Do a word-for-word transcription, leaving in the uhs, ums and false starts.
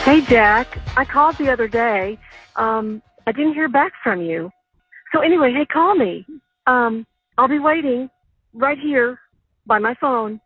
Hey, Jack. I called the other day. Um, I didn't hear back from you. So anyway, hey, call me. Um, I'll be waiting right here by my phone.